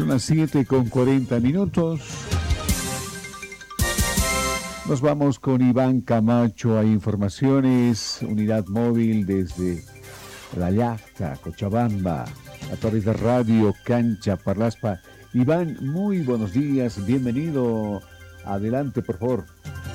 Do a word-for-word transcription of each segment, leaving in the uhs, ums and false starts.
Son las siete con cuarenta minutos. Nos vamos con Iván Camacho a informaciones. Unidad móvil desde La Yacta, Cochabamba, a través de Radio Cancha Parlaspa. Iván, muy buenos días, bienvenido. Adelante, por favor.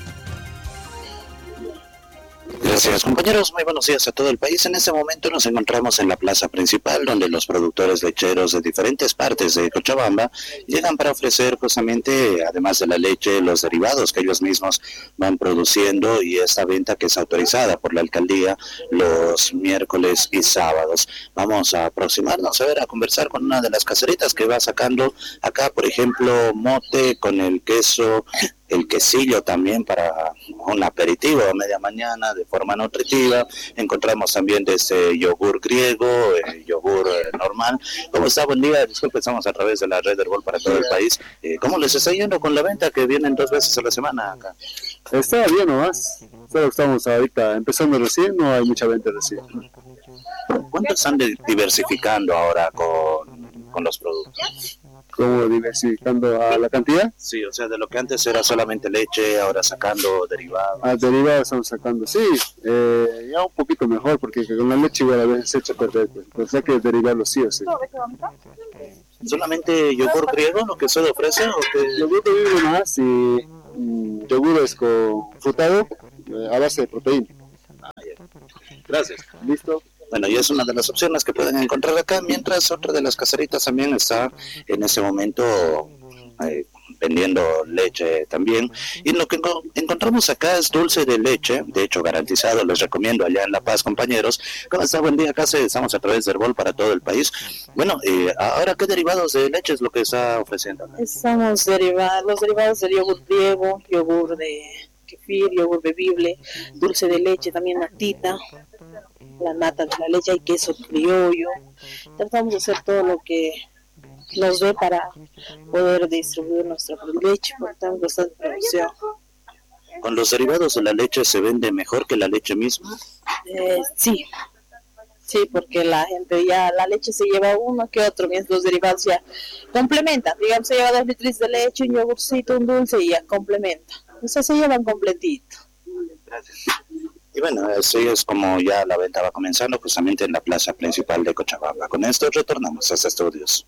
Gracias, compañeros. Muy buenos días a todo el país. En este momento nos encontramos en la plaza principal, donde los productores lecheros de diferentes partes de Cochabamba llegan para ofrecer justamente, además de la leche, los derivados que ellos mismos van produciendo y esta venta que es autorizada por la alcaldía los miércoles y sábados. Vamos a aproximarnos a ver, a conversar con una de las caseritas que va sacando acá, por ejemplo, mote con el queso, el quesillo también para un aperitivo a media mañana de forma nutritiva. Encontramos también de este yogur griego, eh, yogur eh, normal. ¿Cómo está? Buen día. Disculpe, estamos a través de la red Herbol para todo el país. Eh, ¿Cómo les está yendo con la venta que vienen dos veces a la semana acá? Está bien nomás. Solo estamos ahorita empezando recién, no hay mucha venta recién. ¿Cuánto están diversificando ahora con, con los productos? ¿Cómo diversificando a la cantidad? Sí, o sea, de lo que antes era solamente leche, ahora sacando derivados. Ah, derivados estamos sacando, sí, eh, ya un poquito mejor, porque con la leche igual a veces se echa a perder, pues, pues hay que derivarlo sí o sí. ¿Solamente yogur griego lo que usted ofrece? ¿O que... Yogur griego más y mm, yogur es con frutado eh, a base de proteína. Ah, ya. Gracias. ¿Listo? Bueno, y es una de las opciones que pueden encontrar acá, mientras otra de las caseritas también está en ese momento eh, vendiendo leche también. Y lo que enco- encontramos acá es dulce de leche, de hecho garantizado, les recomiendo allá en La Paz, compañeros. ¿Cómo está? Buen día, acá estamos a través de Herbol para todo el país. Bueno, eh, ahora, ¿qué derivados de leche es lo que está ofreciendo? Estamos derivados, los derivados del yogur griego, yogur de kefir, yogur bebible, dulce de leche, también natita, la nata de la leche y queso criollo. Tratamos de hacer todo lo que nos dé para poder distribuir nuestra leche, porque tenemos bastante producción. ¿Con los derivados de la leche se vende mejor que la leche misma? Eh, sí, sí, porque la gente ya, la leche se lleva uno que otro, mientras los derivados ya complementan. Digamos, se lleva dos litros de leche, un yogurcito, un dulce y ya complementa. O sea, se llevan completito. Gracias. Y bueno, así es como ya la venta va comenzando justamente en la plaza principal de Cochabamba. Con esto retornamos a estos estudios.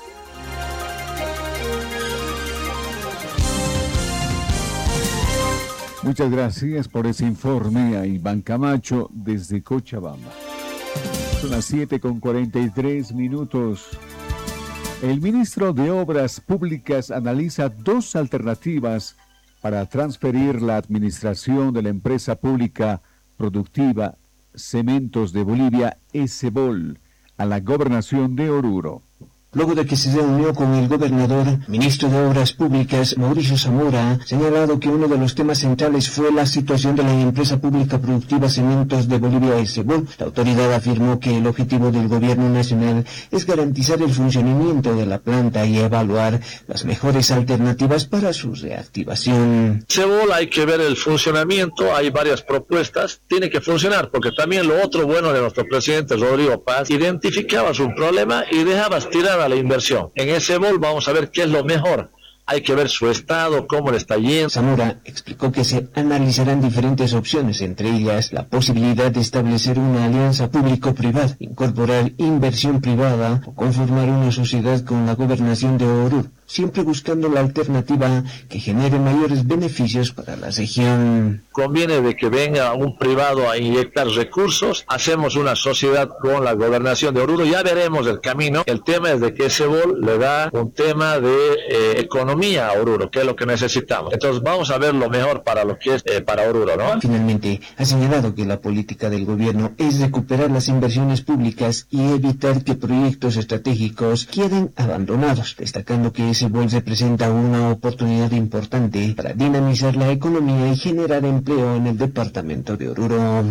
Muchas gracias por ese informe a Iván Camacho desde Cochabamba. Son las siete con cuarenta y tres minutos. El ministro de Obras Públicas analiza dos alternativas para transferir la administración de la empresa pública productiva Cementos de Bolivia, ESEBOL, a la gobernación de Oruro. Luego de que se reunió con el gobernador, ministro de Obras Públicas, Mauricio Zamora, ha señalado que uno de los temas centrales fue la situación de la empresa pública productiva Cementos de Bolivia, ESEBOL. La autoridad afirmó que el objetivo del gobierno nacional es garantizar el funcionamiento de la planta y evaluar las mejores alternativas para su reactivación. ESEBOL hay que ver el funcionamiento, hay varias propuestas, tiene que funcionar, porque también lo otro bueno de nuestro presidente Rodrigo Paz, identificaba su problema y dejaba tirar a la inversión. En ESEBOL vamos a ver qué es lo mejor. Hay que ver su estado, cómo le está yendo. Zamora explicó que se analizarán diferentes opciones, entre ellas la posibilidad de establecer una alianza público-privada, incorporar inversión privada o conformar una sociedad con la gobernación de Oruro, siempre buscando la alternativa que genere mayores beneficios para la región. Conviene de que venga un privado a inyectar recursos, hacemos una sociedad con la gobernación de Oruro, ya veremos el camino. El tema es de que ESEBOL le da un tema de eh, economía a Oruro, que es lo que necesitamos. Entonces vamos a ver lo mejor para lo que es eh, para Oruro, ¿no? Finalmente, ha señalado que la política del gobierno es recuperar las inversiones públicas y evitar que proyectos estratégicos queden abandonados, destacando que ESEBOL representa una oportunidad importante para dinamizar la economía y generar empleo en el departamento de Oruro.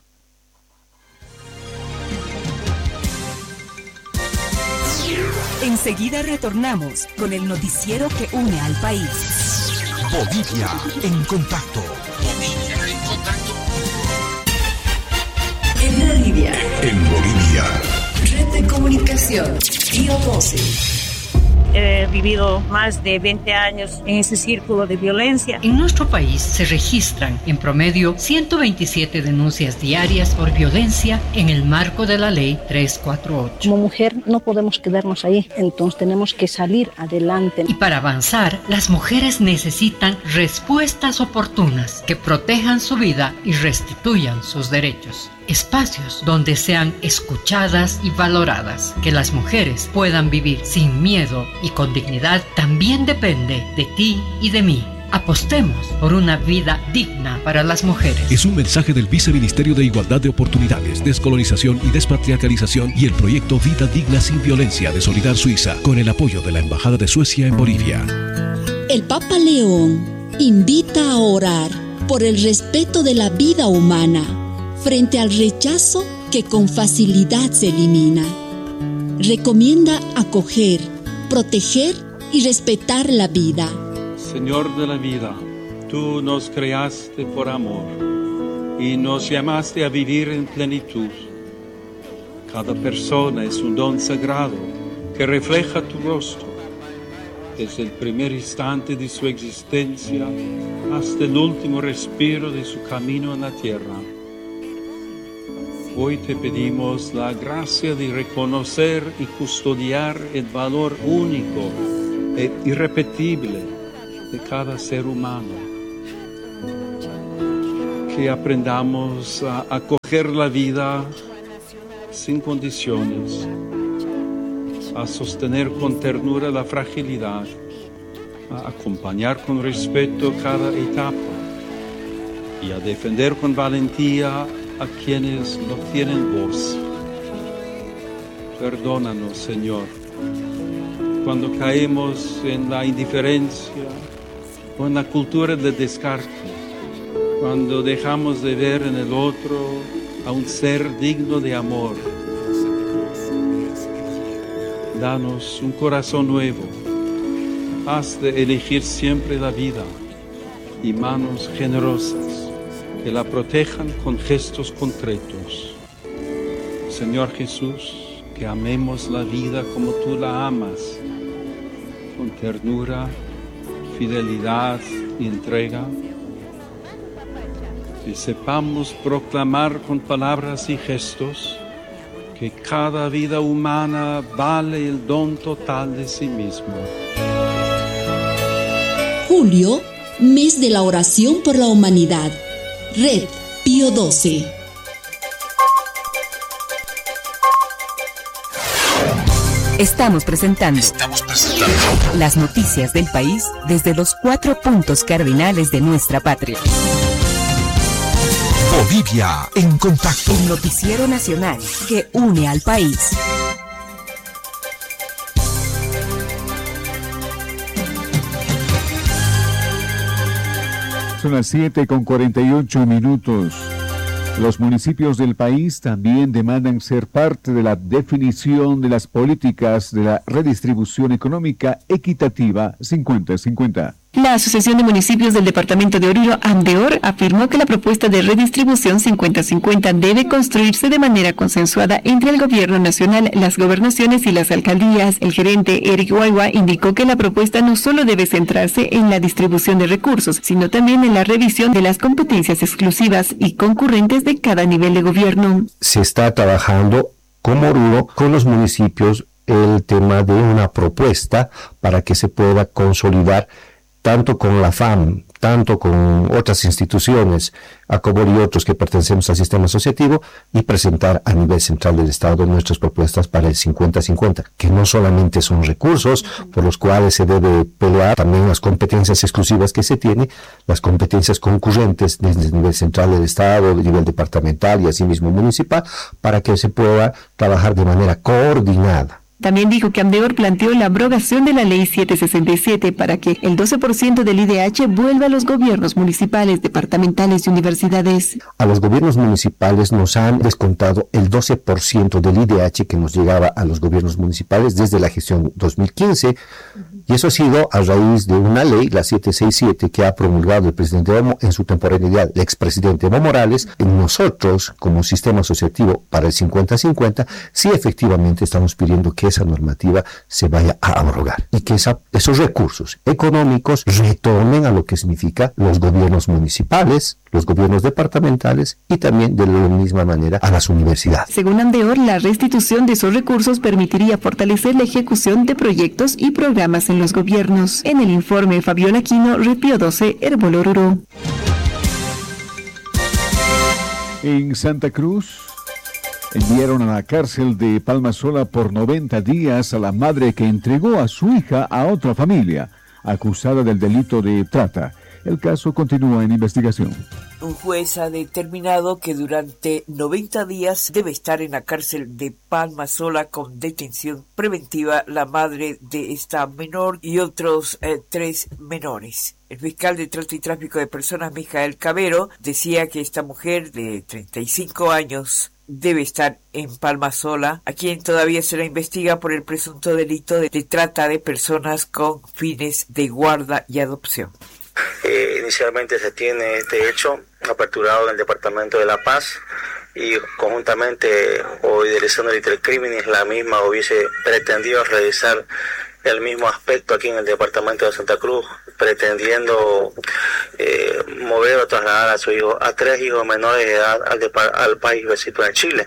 Enseguida retornamos con el noticiero que une al país. Bolivia en contacto. Bolivia en contacto. En Bolivia. En Bolivia. Red de comunicación. Bio doce. he vivido más de veinte años en ese círculo de violencia. En nuestro país se registran en promedio ciento veintisiete denuncias diarias por violencia en el marco de la ley trescientos cuarenta y ocho. Como mujer no podemos quedarnos ahí, entonces tenemos que salir adelante. Y para avanzar, las mujeres necesitan respuestas oportunas que protejan su vida y restituyan sus derechos. Espacios donde sean escuchadas y valoradas. Que las mujeres puedan vivir sin miedo y con dignidad también depende de ti y de mí. Apostemos por una vida digna para las mujeres. Es un mensaje del Viceministerio de Igualdad de Oportunidades, Descolonización y Despatriarcalización y el proyecto Vida Digna Sin Violencia de Solidar Suiza, con el apoyo de la Embajada de Suecia en Bolivia. El Papa León invita a orar por el respeto de la vida humana frente al rechazo que con facilidad se elimina. Recomienda acoger, proteger y respetar la vida. Señor de la vida, tú nos creaste por amor y nos llamaste a vivir en plenitud. Cada persona es un don sagrado que refleja tu rostro, desde el primer instante de su existencia hasta el último respiro de su camino en la tierra. Hoy te pedimos la gracia de reconocer y custodiar el valor único e irrepetible de cada ser humano. Que aprendamos a acoger la vida sin condiciones, a sostener con ternura la fragilidad, a acompañar con respeto cada etapa y a defender con valentía a quienes no tienen voz. Perdónanos, Señor, cuando caemos en la indiferencia o en la cultura del descarte, cuando dejamos de ver en el otro a un ser digno de amor. Danos un corazón nuevo, haz de elegir siempre la vida y manos generosas que la protejan con gestos concretos. Señor Jesús, que amemos la vida como tú la amas, con ternura, fidelidad y entrega, que sepamos proclamar con palabras y gestos que cada vida humana vale el don total de sí mismo. Julio, mes de la oración por la humanidad. Red Pío doce. Estamos presentando, Estamos presentando las noticias del país desde los cuatro puntos cardinales de nuestra patria. Bolivia en contacto. El noticiero nacional que une al país. Son las siete con cuarenta y ocho minutos. Los municipios del país también demandan ser parte de la definición de las políticas de la redistribución económica equitativa cincuenta cincuenta. La Asociación de Municipios del Departamento de Oruro, AMDEOR, afirmó que la propuesta de redistribución cincuenta cincuenta debe construirse de manera consensuada entre el Gobierno Nacional, las gobernaciones y las alcaldías. El gerente Eric Guayua indicó que la propuesta no solo debe centrarse en la distribución de recursos, sino también en la revisión de las competencias exclusivas y concurrentes de cada nivel de gobierno. Se está trabajando como Oruro con los municipios el tema de una propuesta para que se pueda consolidar tanto con la F A M, tanto con otras instituciones, ACOBOR y otros que pertenecemos al sistema asociativo, y presentar a nivel central del Estado nuestras propuestas para el cincuenta cincuenta, que no solamente son recursos por los cuales se debe pelear, también las competencias exclusivas que se tiene, las competencias concurrentes desde el nivel central del Estado, a nivel departamental y asimismo municipal, para que se pueda trabajar de manera coordinada. También dijo que AMDEOR planteó la abrogación de la Ley setecientos sesenta y siete para que el doce por ciento del I D H vuelva a los gobiernos municipales, departamentales y universidades. A los gobiernos municipales nos han descontado el doce por ciento del I D H que nos llegaba a los gobiernos municipales desde la gestión dos mil quince, y eso ha sido a raíz de una ley, la setecientos sesenta y siete, que ha promulgado el presidente Evo en su temporalidad, el expresidente Evo Morales. Y nosotros, como sistema asociativo para el cincuenta cincuenta, sí efectivamente estamos pidiendo que esa normativa se vaya a abrogar y que esa, esos recursos económicos retornen a lo que significa los gobiernos municipales, los gobiernos departamentales y también de la misma manera a las universidades. Según Andeor, la restitución de esos recursos permitiría fortalecer la ejecución de proyectos y programas en los gobiernos. En el informe, Fabiola Aquino, Ripio doce, Herbol Oruro. En Santa Cruz enviaron a la cárcel de Palmasola por noventa días a la madre que entregó a su hija a otra familia, acusada del delito de trata. El caso continúa en investigación. Un juez ha determinado que durante noventa días debe estar en la cárcel de Palmasola con detención preventiva la madre de esta menor y otros eh, tres menores. El fiscal de Trata y Tráfico de Personas, Mijael Cabero, decía que esta mujer de treinta y cinco años debe estar en Palmasola, a quien todavía se la investiga por el presunto delito de, de trata de personas con fines de guarda y adopción. Eh, inicialmente se tiene este hecho aperturado en el Departamento de La Paz y conjuntamente o idealizando el crimen, la misma hubiese pretendido realizar el mismo aspecto aquí en el Departamento de Santa Cruz, pretendiendo eh, mover o trasladar a su hijo, a tres hijos menores de edad al, de, al país vecino de Chile.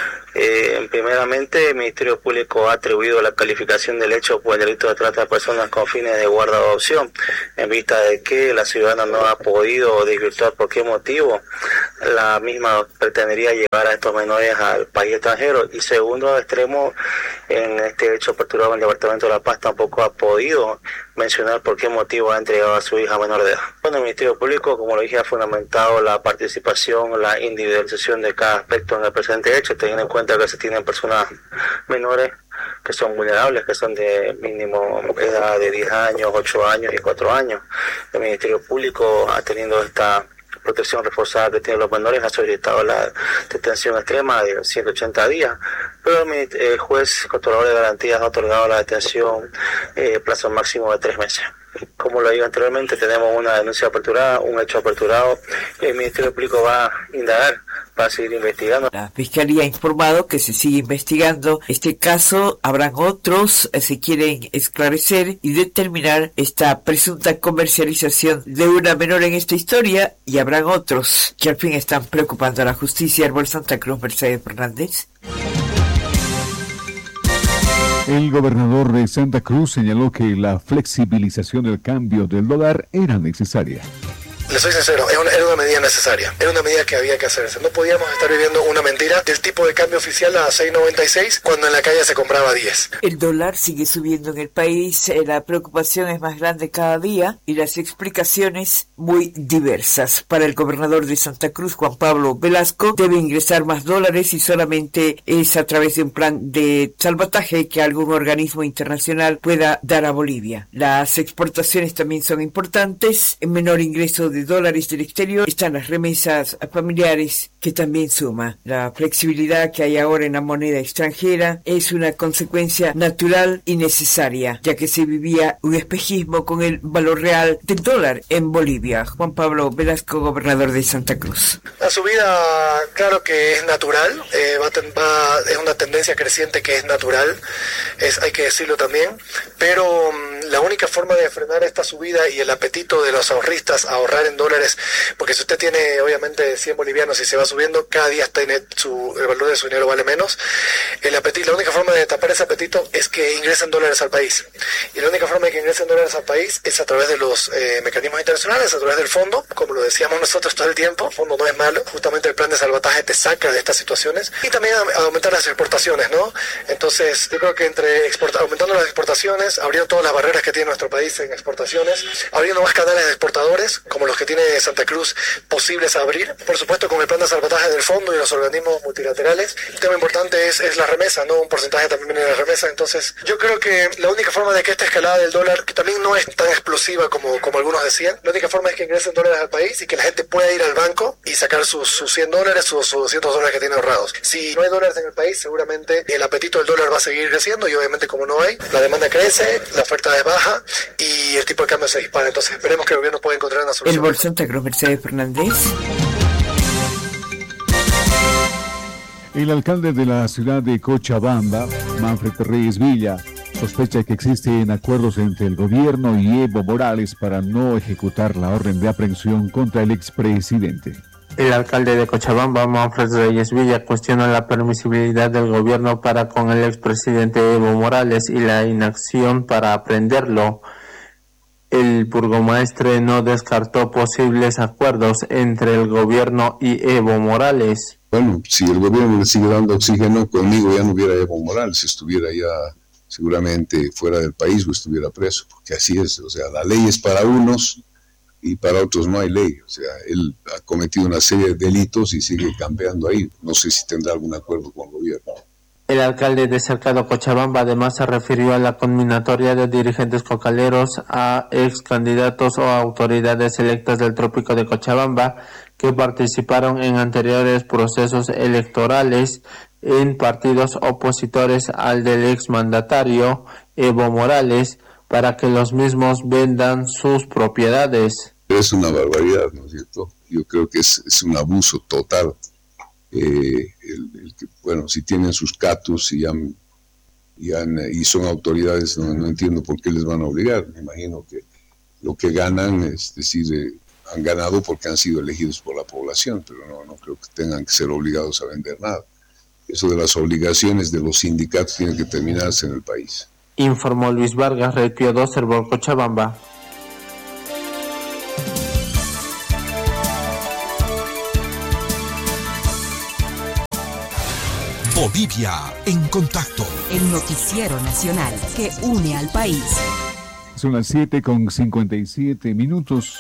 Eh, primeramente, el Ministerio Público ha atribuido la calificación del hecho por el delito de trata de personas con fines de guarda o adopción, en vista de que la ciudadana no ha podido desvirtuar por qué motivo la misma pretendería llevar a estos menores al país extranjero. Y segundo extremo, en este hecho aperturado en el Departamento de La Paz, tampoco ha podido mencionar por qué motivo ha entregado a su hija menor de edad. Bueno, el Ministerio Público, como lo dije, ha fundamentado la participación, la individualización de cada aspecto en el presente hecho, teniendo en cuenta que se tienen personas menores que son vulnerables, que son de mínimo edad de diez años, ocho años y cuatro años. El Ministerio Público, teniendo esta protección reforzada que tienen los menores, ha solicitado la detención extrema de ciento ochenta días, pero el juez controlador de garantías ha otorgado la detención eh, plazo máximo de tres meses. Como lo digo anteriormente, tenemos una denuncia aperturada, un hecho aperturado, y el Ministerio Público va a indagar, va a seguir investigando. La Fiscalía ha informado que se sigue investigando este caso. Habrán otros, eh, se quieren esclarecer y determinar esta presunta comercialización de una menor en esta historia, y habrán otros que al fin están preocupando a la justicia. Herbol Santa Cruz, Mercedes Fernández. El gobernador de Santa Cruz señaló que la flexibilización del cambio del dólar era necesaria. Le soy sincero, era una, era una medida necesaria, era una medida que había que hacerse. No podíamos estar viviendo una mentira del tipo de cambio oficial a seis noventa y seis cuando en la calle se compraba a diez. El dólar sigue subiendo en el país, la preocupación es más grande cada día y las explicaciones muy diversas. Para el gobernador de Santa Cruz, Juan Pablo Velasco, debe ingresar más dólares y solamente es a través de un plan de salvataje que algún organismo internacional pueda dar a Bolivia. Las exportaciones también son importantes, en menor ingreso de dólares del exterior están las remesas familiares, que también suma. La flexibilidad que hay ahora en la moneda extranjera es una consecuencia natural y necesaria, ya que se vivía un espejismo con el valor real del dólar en Bolivia. Juan Pablo Velasco, gobernador de Santa Cruz. La subida, claro que es natural, eh, va, va, es una tendencia creciente que es natural, es, hay que decirlo también, pero um, la única forma de frenar esta subida y el apetito de los ahorristas a ahorrar en dólares, porque si usted tiene obviamente cien bolivianos y se va subiendo, cada día tiene su, el valor de su dinero vale menos. El apetito, la única forma de tapar ese apetito es que ingresen dólares al país. Y la única forma de que ingresen dólares al país es a través de los eh, mecanismos internacionales, a través del fondo, como lo decíamos nosotros todo el tiempo. El fondo no es malo, justamente el plan de salvataje te saca de estas situaciones. Y también a, a aumentar las exportaciones, ¿no? Entonces, yo creo que entre exporta, aumentando las exportaciones, abriendo todas las barreras que tiene nuestro país en exportaciones, abriendo más canales de exportadores, como los que tiene Santa Cruz, posibles a abrir, por supuesto con el plan de salvataje del fondo y los organismos multilaterales. El tema importante es, es la remesa, ¿no? Un porcentaje también viene de la remesa. Entonces, yo creo que la única forma de que esta escalada del dólar, que también no es tan explosiva como, como algunos decían, la única forma es que ingresen dólares al país y que la gente pueda ir al banco y sacar sus, sus cien dólares o sus doscientos dólares que tiene ahorrados. Si no hay dólares en el país, seguramente el apetito del dólar va a seguir creciendo, y obviamente como no hay, la demanda crece, la oferta es baja y el tipo de cambio se dispara. Entonces esperemos que el gobierno pueda encontrar una solución. El Bolsón Santa Cruz, Mercedes Fernández. El alcalde de la ciudad de Cochabamba, Manfred Reyes Villa, sospecha que existen acuerdos entre el gobierno y Evo Morales para no ejecutar la orden de aprehensión contra el expresidente. El alcalde de Cochabamba, Manfred Reyes Villa, cuestiona la permisibilidad del gobierno para con el expresidente Evo Morales y la inacción para aprenderlo. El burgomaestre no descartó posibles acuerdos entre el gobierno y Evo Morales. Bueno, si el gobierno le sigue dando oxígeno, conmigo ya no hubiera Evo Morales, estuviera ya seguramente fuera del país o estuviera preso, porque así es, o sea, la ley es para unos y para otros no hay ley, o sea, él ha cometido una serie de delitos y sigue campeando ahí, no sé si tendrá algún acuerdo con el gobierno. El alcalde de Cercado Cochabamba además se refirió a la conminatoria de dirigentes cocaleros a ex candidatos o autoridades electas del Trópico de Cochabamba que participaron en anteriores procesos electorales en partidos opositores al del exmandatario Evo Morales para que los mismos vendan sus propiedades. Es una barbaridad, ¿no es cierto? Yo creo que es, es un abuso total. Eh, el, el que, bueno, si tienen sus catus y, han, y, han, y son autoridades, no, no entiendo por qué les van a obligar. Me imagino que lo que ganan, es decir, eh, han ganado porque han sido elegidos por la población, pero no, no creo que tengan que ser obligados a vender nada. Eso de las obligaciones de los sindicatos tiene que terminarse en el país. Informó Luis Vargas, Red Pío dos, Cervol, Cochabamba. Bolivia en contacto. El noticiero nacional que une al país. Son las siete con cincuenta y siete minutos.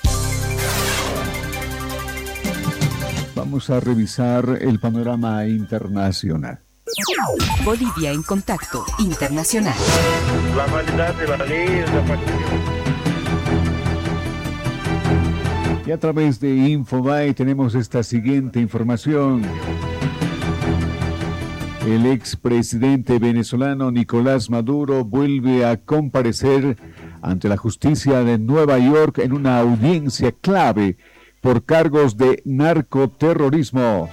Vamos a revisar el panorama internacional. Bolivia en contacto internacional. La maldad de la ley es la participación. Y a través de Infobae tenemos esta siguiente información. El expresidente venezolano Nicolás Maduro vuelve a comparecer ante la justicia de Nueva York en una audiencia clave por cargos de narcoterrorismo.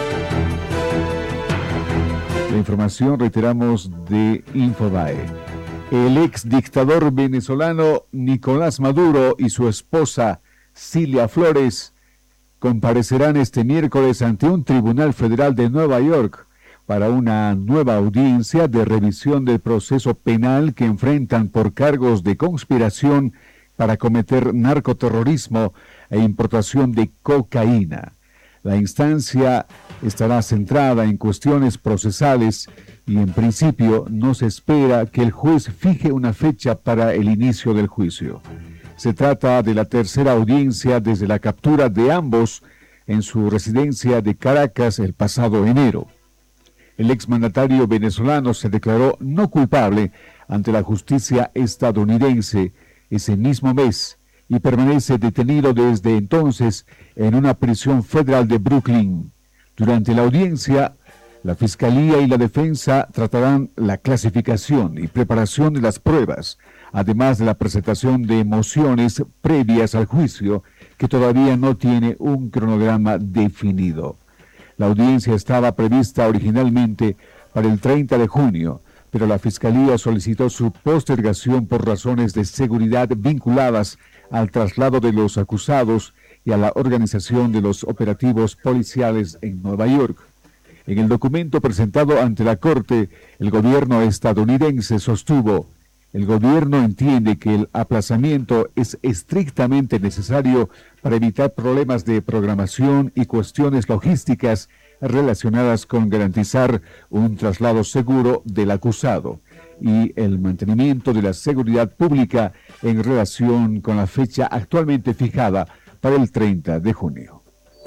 La información, reiteramos, de Infobae. El ex dictador venezolano Nicolás Maduro y su esposa Cilia Flores comparecerán este miércoles ante un tribunal federal de Nueva York para una nueva audiencia de revisión del proceso penal que enfrentan por cargos de conspiración para cometer narcoterrorismo e importación de cocaína. La instancia estará centrada en cuestiones procesales y en principio no se espera que el juez fije una fecha para el inicio del juicio. Se trata de la tercera audiencia desde la captura de ambos en su residencia de Caracas el pasado enero. El exmandatario venezolano se declaró no culpable ante la justicia estadounidense ese mismo mes y permanece detenido desde entonces en una prisión federal de Brooklyn. Durante la audiencia, la Fiscalía y la Defensa tratarán la clasificación y preparación de las pruebas, además de la presentación de mociones previas al juicio, que todavía no tiene un cronograma definido. La audiencia estaba prevista originalmente para el treinta de junio, pero la Fiscalía solicitó su postergación por razones de seguridad vinculadas al traslado de los acusados y a la organización de los operativos policiales en Nueva York. En el documento presentado ante la Corte, el gobierno estadounidense sostuvo: el gobierno entiende que el aplazamiento es estrictamente necesario para evitar problemas de programación y cuestiones logísticas relacionadas con garantizar un traslado seguro del acusado y el mantenimiento de la seguridad pública en relación con la fecha actualmente fijada para el treinta de junio.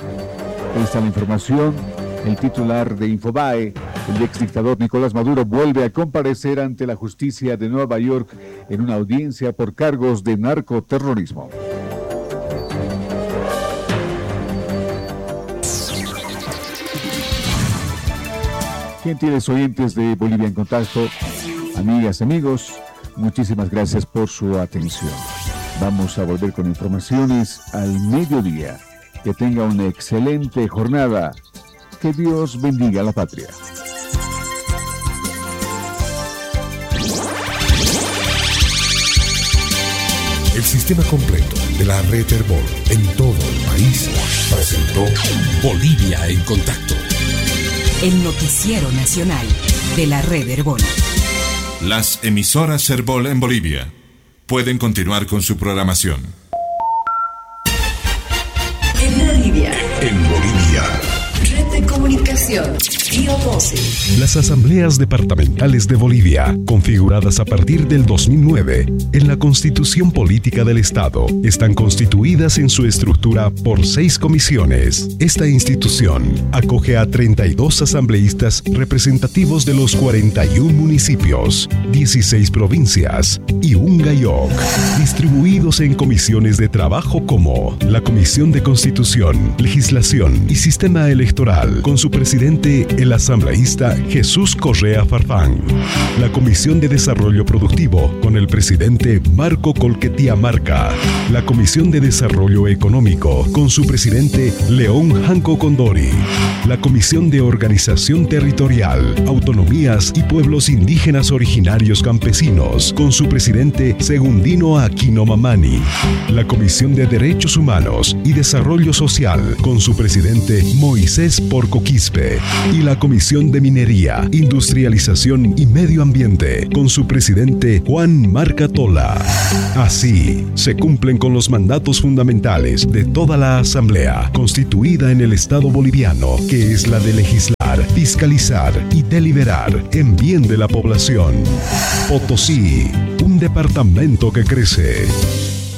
Esta es la información. El titular de Infobae, el exdictador Nicolás Maduro, vuelve a comparecer ante la justicia de Nueva York en una audiencia por cargos de narcoterrorismo. Gentiles oyentes de Bolivia en Contacto, amigas, amigos, muchísimas gracias por su atención. Vamos a volver con informaciones al mediodía. Que tenga una excelente jornada. Que Dios bendiga a la patria. El sistema completo de la red Herbol en todo el país presentó Bolivia en Contacto. El noticiero nacional de la red Herbol. Las emisoras Herbol en Bolivia pueden continuar con su programación. En Bolivia. En Bolivia. Red de comunicación. Las asambleas departamentales de Bolivia, configuradas a partir del dos mil nueve en la Constitución Política del Estado, están constituidas en su estructura por seis comisiones. Esta institución acoge a treinta y dos asambleístas representativos de los cuarenta y un municipios, dieciséis provincias y un GAIOC, distribuidos en comisiones de trabajo como la Comisión de Constitución, Legislación y Sistema Electoral, con su presidente el asambleísta Jesús Correa Farfán, la Comisión de Desarrollo Productivo con el presidente Marco Colquetía Marca, la Comisión de Desarrollo Económico con su presidente León Janco Condori, la Comisión de Organización Territorial, Autonomías y Pueblos Indígenas Originarios Campesinos con su presidente Segundino Aquino Mamani, la Comisión de Derechos Humanos y Desarrollo Social con su presidente Moisés Porco Quispe y la Comisión de Minería, Industrialización y Medio Ambiente, con su presidente Juan Marca Tola. Así, se cumplen con los mandatos fundamentales de toda la Asamblea, constituida en el Estado boliviano, que es la de legislar, fiscalizar y deliberar en bien de la población. Potosí, un departamento que crece.